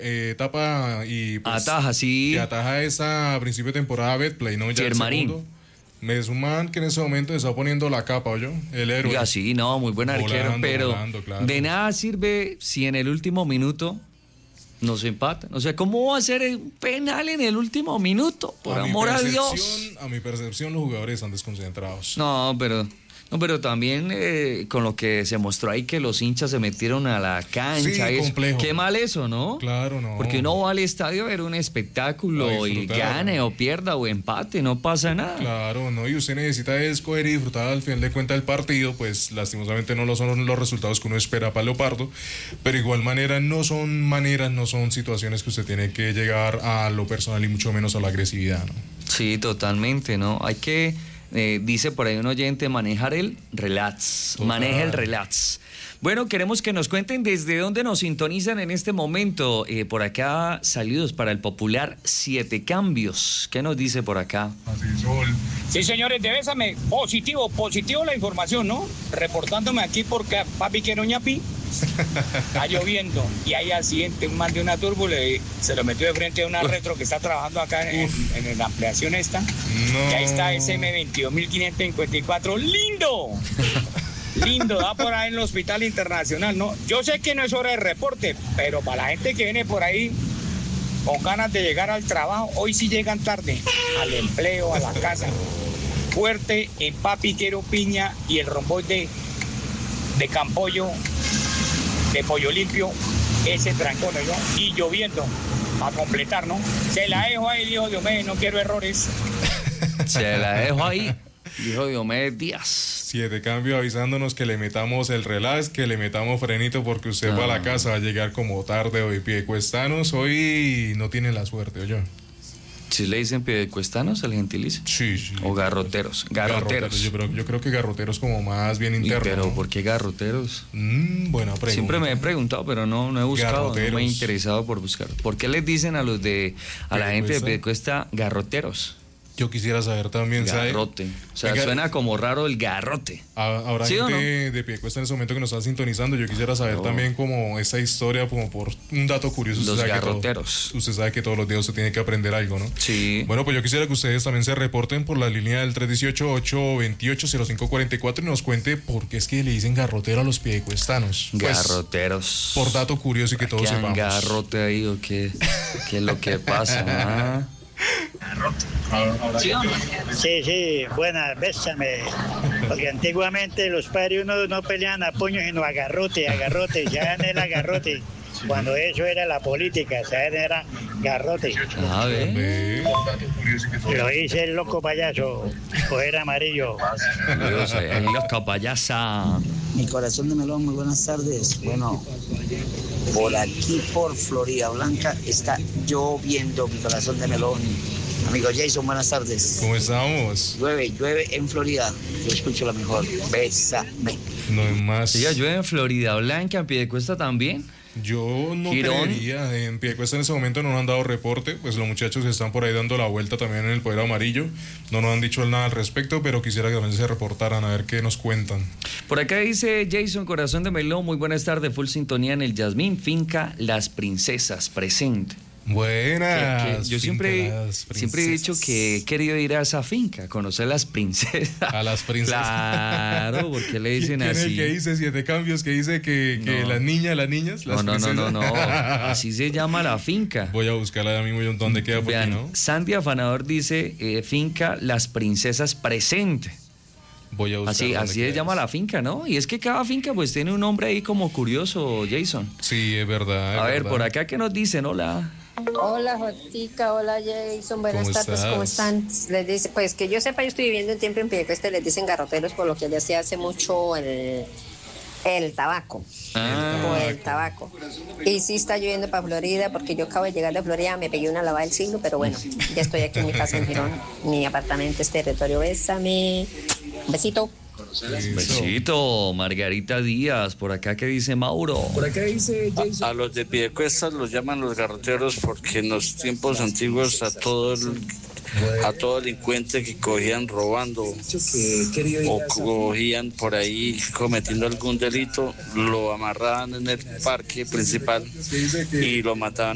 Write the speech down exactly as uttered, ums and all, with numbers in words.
eh, tapa y pues, ataja, sí. que ataja esta a principio de temporada Betplay, ¿no? Ya el segundo. Es un man que en ese momento está poniendo la capa, ¿oyó? El héroe. Oiga, sí, no, muy buen arquero, volando, pero volando, claro. de nada sirve si en el último minuto nos empatan. O sea, ¿cómo va a ser un penal en el último minuto? Por a amor a Dios. A mi percepción, los jugadores están desconcentrados. No, pero... No, pero también eh, con lo que se mostró ahí que los hinchas se metieron a la cancha. Sí, eso. complejo. Qué mal eso, ¿no? Claro, no. Porque uno va al estadio a ver un espectáculo y gane o pierda o empate, no pasa nada. Claro, no, y usted necesita escoger y disfrutar al final de cuentas del partido, pues lastimosamente no lo son los resultados que uno espera para Leopardo, pero igual manera no son maneras, no son situaciones que usted tiene que llegar a lo personal y mucho menos a la agresividad, ¿no? Sí, totalmente, ¿no? Hay que... Eh, dice por ahí un oyente, manejar el relax, Total. maneja el relax. Bueno, queremos que nos cuenten desde dónde nos sintonizan en este momento. Eh, por acá, saludos para el popular Siete Cambios. ¿Qué nos dice por acá? Sí, señores, de Bésame, positivo, positivo la información, ¿no? Reportándome aquí porque papi quiero ñapi. Está lloviendo y hay accidente, un man de una turbo le, se lo metió de frente a una retro que está trabajando acá en, en, en la ampliación esta. No. Y ahí está S M veintidós mil quinientos cincuenta y cuatro, lindo. Lindo, da por ahí en el Hospital Internacional, ¿no? Yo sé que no es hora de reporte, pero para la gente que viene por ahí con ganas de llegar al trabajo, hoy sí llegan tarde, al empleo, a la casa. Fuerte en Papi Quiero Piña y el romboy de, de Campollo, de Pollo Limpio, ese trancón, ¿no? Y lloviendo, a completar, ¿no? Se la dejo ahí, dijo Diomedes, no quiero errores. Se la dejo ahí, dijo Diomedes Díaz. Siete Cambios avisándonos que le metamos el relax, que le metamos frenito porque usted no. va a la casa, va a llegar como tarde hoy. Piedecuestanos hoy no tiene la suerte, ¿oyó? ¿Sí le dicen piedecuestanos el gentilicio? Sí, sí. ¿O garroteros? Garroteros. garroteros yo, creo, yo creo que garroteros como más bien interno. ¿Pero ¿no? por qué garroteros? Mm, buena pregunta. Siempre me he preguntado, pero no, no he buscado, garroteros. No me he interesado por buscar. ¿Por qué les dicen a los de, a la gente de Piedecuesta garroteros? Yo quisiera saber también, garrote. ¿sabe? O sea, Venga, suena como raro el garrote. Habrá ¿Sí gente no? de Piedecuesta en ese momento que nos está sintonizando. Yo quisiera saber no. también como esa historia, como por un dato curioso. Los usted garroteros. Sabe todo, usted sabe que todos los días usted tiene que aprender algo, ¿no? Sí. Bueno, pues yo quisiera que ustedes también se reporten por la línea del tres uno ocho, ocho dos ocho, cero cinco cuatro cuatro y nos cuente por qué es que le dicen garrotero a los piedecuestanos. Pues, garroteros. Por dato curioso y que todos sepamos. ¿Garrote ahí o qué? ¿Qué es lo que pasa? ¿Ah? Sí, sí, buenas, bésame. Porque antiguamente los padres uno no peleaban a puños, sino a garrote, a garrote, ya en el agarrote. Cuando eso era la política, ¿saben? Era garrote. A ver. Lo dice el loco payaso, coger amarillo. Dios, el loco payasa. Mi corazón de melón, muy buenas tardes. Bueno, por aquí, por Florida Blanca, está lloviendo, mi corazón de melón. Amigo Jason, buenas tardes. ¿Cómo estamos? Llueve, llueve en Florida. Yo escucho la mejor. Bésame. No es más. Sí, llueve en Florida Blanca, en Piedecuesta también. Yo no Girón. creería, en Piedecuesta en ese momento no nos han dado reporte, pues los muchachos están por ahí dando la vuelta también en el Poder Amarillo, no nos han dicho nada al respecto, pero quisiera que también se reportaran a ver qué nos cuentan. Por acá dice Jason Corazón de Melón, muy buenas tardes, full sintonía en el Yasmín, finca Las Princesas, presente. Buenas. Que, que yo siempre, siempre he dicho que he querido ir a esa finca, conocer las princesas. A las princesas. Claro, porque le dicen ¿Quién así? ¿Quién es el que dice Siete Cambios? Que dice que, que no. las niñas, las niñas, las no, no, princesas. no, no, no, así se llama la finca. Voy a buscarla a mí dónde queda. Vean, ¿no? Sandy Afanador dice eh, finca Las Princesas presente. Voy a buscar. Así, así se llama la finca, ¿no? Y es que cada finca pues tiene un nombre ahí como curioso, Jason. Sí, es verdad. Es a ver, verdad. por acá, ¿qué nos dicen? Hola. Hola Jotica, hola Jason, buenas ¿Cómo tardes, estás? ¿cómo están? Les dice, pues que yo sepa, yo estoy viviendo un tiempo en Piedecuesta, les dicen garroteros por lo que allá se hace mucho el, el tabaco. Ah. O el tabaco. Y sí está lloviendo para Florida, porque yo acabo de llegar de Florida, me pegué una lavada del siglo, pero bueno, ya estoy aquí en mi casa en Girón, mi apartamento es territorio, bésame, un besito. Un besito, Margarita Díaz, por acá que dice Mauro. Por acá dice Jason. A, a los de Piedecuesta los llaman los garroteros porque en los tiempos antiguos a todo el, a todo delincuente que cogían robando o cogían por ahí cometiendo algún delito, lo amarraban en el parque principal y lo mataban.